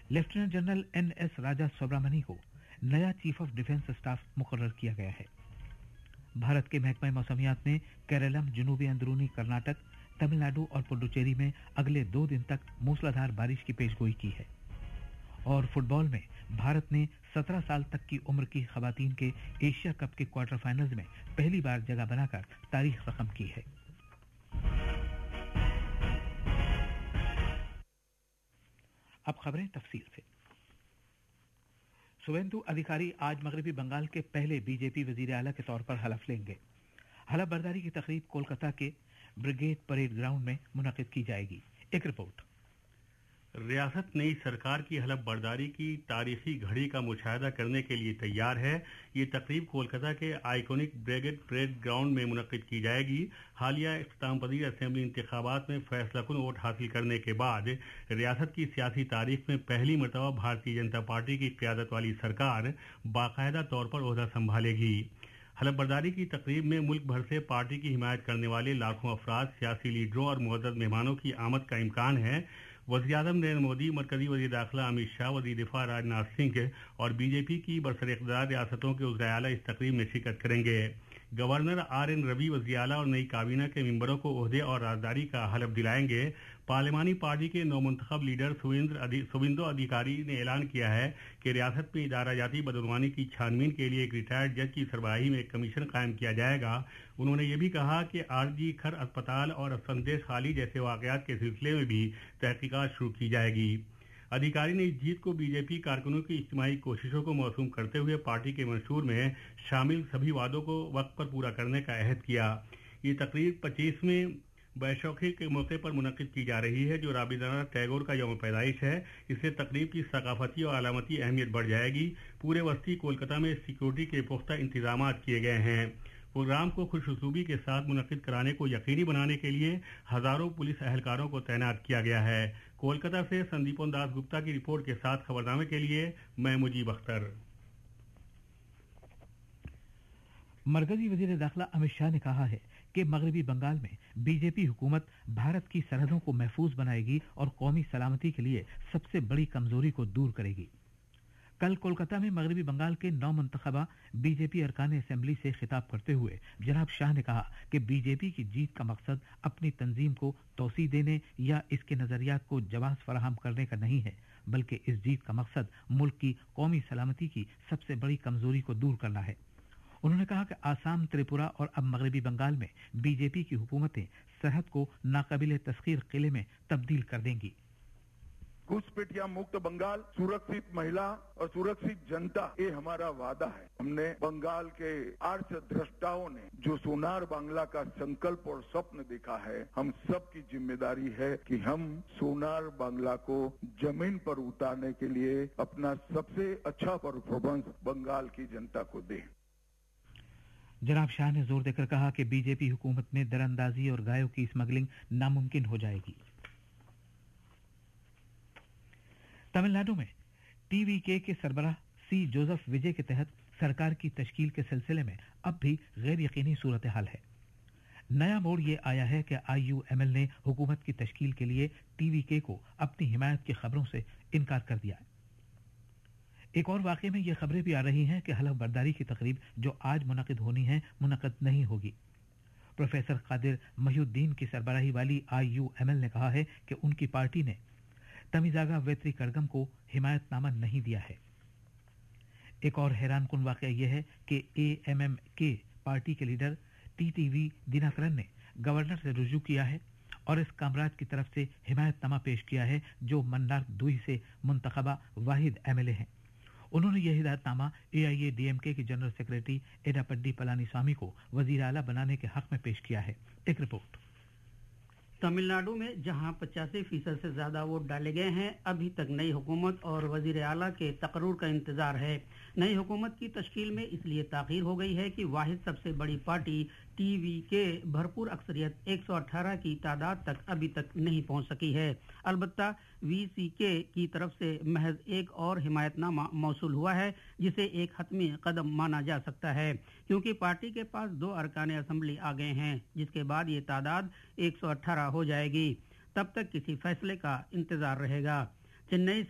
Lieutenant general NS राजा सुब्रमणी को नया chief of defence staff मुकर्रर किया गया है। भारत के महकमा मौसमियात ने केरलम, जनूबी अंदरूनी कर्नाटक, तमिलनाडु और पुडुचेरी में अगले 2 दिन तक मूसलाधार बारिश की पेशगोई की है। और फुटबॉल में भारत ने 17 साल तक की उम्र की खवातीन के एशिया कप के क्वार्टर फाइनल्स में पहली बार जगह बनाकर तारीख रकम की है। अब खबरें तफसील से। शुवेंदु अधिकारी आज मगरबी बंगाल के पहले बीजेपी वजीर आला के तौर पर हलफ लेंगे। हलफ बर्दारी की तकरीब कोलकाता के ब्रिगेड परेड ग्राउंड में मुनक्किद की जाएगी। एक रिपोर्ट। रियासत नई सरकार की हलफ बर्दारी की तारीखी घड़ी का मुशाहिदा करने के लिए तैयार है। ये तकरीब कोलकाता के आइकॉनिक ब्रिगेड परेड ग्राउंड में मुनक्किद की जाएगी। हालिया इख्तिताम पजीर असेंबली इंतखाबात में फैसलाकुन वोट हासिल करने के बाद रियासत की सियासी तारीख में पहली मरतबा भारतीय जनता पार्टी की क़यादत वाली सरकार बाकायदा तौर पर ओहदा संभालेगी। हलफ बर्दारी की तकरीब में मुल्क भर से पार्टी की हिमायत करने वाले लाखों अफराद, सियासी लीडरों और मुअज़्ज़ज़ मेहमानों की आमद का इम्कान है। वज़ीर-ए-आज़म नरेंद्र मोदी, मरकजी वज़ीर दाखिला अमित शाह, वज़ीर दिफा राजनाथ सिंह और बीजेपी की बरसर-ए-इक़्तिदार रियासतों के उज़्ज़ा-ए-आला इस तकरीब में शिरकत करेंगे। गवर्नर RN रवि वज़ीर आला और नई काबीना के मेंबरों को ओहदे और राजदारी का हलफ दिलाएंगे। पार्लिमानी पार्टी के नौमुंतखब लीडर सुविंदो अधिकारी ने ऐलान किया है कि रियासत में इदारा जाती बदगुमानी की छानबीन के लिए एक रिटायर्ड जज की सरबराही में एक कमीशन कायम किया जाएगा। उन्होंने ये भी कहा कि आरजी खर अस्पताल और संदेश खाली जैसे वाकयात के सिलसिले में भी तहकीकात शुरू की जाएगी। अधिकारी ने इस जीत को बीजेपी कारकुनों की इज्तिमाई कोशिशों को मौसूम करते हुए पार्टी के मंशूर में शामिल सभी वादों को वक्त पर पूरा करने का अहद किया। ये तकरीब 25वें बैशौखी के मौके पर मुनक्किद की जा रही है, जो रवींद्रनाथ टैगोर का यौम पैदाइश है। इससे तकरीब की सकाफती और अलामती अहमियत बढ़ जाएगी। पूरे वस्ती कोलकाता में सिक्योरिटी के पुख्ता इंतजाम किए गए हैं। प्रोग्राम को खुशूसलूबी के साथ मुनक्किद कराने को यकीनी बनाने के लिए हजारों पुलिस एहलकारों को तैनात किया गया है। कोलकाता से संदीपोन दास गुप्ता की रिपोर्ट के साथ खबरनामे के लिए मैं मुजीब अख्तर। मरकजी वजीर दाखिला अमित शाह ने कहा है कि मगरबी बंगाल में बीजेपी हुकूमत भारत की सरहदों को महफूज बनाएगी और कौमी सलामती के लिए सबसे बड़ी कमजोरी को दूर करेगी। कल कोलकाता में मगरबी बंगाल के नौमुंतखबा बीजेपी अरकान असेंबली से खिताब करते हुए जनाब शाह ने कहा कि बीजेपी की जीत का मकसद अपनी तंजीम को तौसी देने या इसके नजरियात को जवाब फराहम करने का नहीं है, बल्कि इस जीत का मकसद मुल्क की कौमी सलामती की सबसे बड़ी कमजोरी को दूर करना है। उन्होंने कहा कि आसाम, त्रिपुरा और अब मगरबी बंगाल में बीजेपी की हुकूमतें सरहद को नाकाबिले तस्खीर किले में तब्दील कर देंगी। घुसपैठिया मुक्त बंगाल, सुरक्षित महिला और सुरक्षित जनता, ये हमारा वादा है। हमने बंगाल के आर्थ द्रष्टाओं ने जो सोनार बांग्ला का संकल्प और स्वप्न देखा है, हम सब की जिम्मेदारी है कि हम सोनार बांग्ला को जमीन पर उतारने के लिए अपना सबसे अच्छा परफॉर्मेंस बंगाल की जनता को दें। जनाब शाह ने जोर देकर कहा कि बीजेपी हुकूमत में दरअंदाजी और गायों की स्मगलिंग नामुमकिन हो जाएगी। तमिलनाडु में TVK के सरबराह C जोसेफ विजय के तहत सरकार की तश्कील के सिलसिले में अब भी गैर यकीनी सूरत हाल है। नया मोड़ ये आया है कि IUML ने हुकूमत की तश्कील के लिए TVK को अपनी हिमायत की खबरों से इनकार कर दिया है। एक और वाकये में ये खबरें भी आ रही हैं कि हलफ बर्दारी की तकरीब जो आज मुनक्किद होनी है, मुनक्किद नहीं होगी। प्रोफेसर कादिर महिउद्दीन की सरबराही वाली IUML ने कहा है कि उनकी पार्टी ने तमिजागा वेत्री करगम को हिमायतनामा नहीं दिया है। एक और हैरान कुन वाकया यह है कि AMMK पार्टी के लीडर TTV दिनाकरन ने गवर्नर से रुजू किया है और इस कामराज की तरफ से हिमायतनामा पेश किया है, जो मन्नार दुई से मुंतखबा वाहिद MLA हैं। उन्होंने यह हिदायतनामा AIADMK की जनरल सेक्रेटरी एडापड्डी पलानीस्वामी को वजीर आला बनाने के हक में पेश किया है। एक रिपोर्ट। तमिलनाडु में जहां 85% से ज्यादा वोट डाले गए हैं, अभी तक नई हुकूमत और वजीर आला के तकर्रुर का इंतजार है। नई हुकूमत की तश्कील में इसलिए ताखीर हो गई है कि वाहिद सबसे बड़ी पार्टी TVK भरपूर अक्सरियत 118 की तादाद तक अभी तक नहीं पहुंच सकी है। अलबत्ता VCK की तरफ से महज एक और हिमायतनामा मौसूल हुआ है, जिसे एक हतमी कदम माना जा सकता है, क्योंकि पार्टी के पास 2 अरकान असेंबली आ गए हैं, जिसके बाद ये तादाद 118 हो जाएगी। तब तक किसी फैसले का इंतजार रहेगा। चेन्नई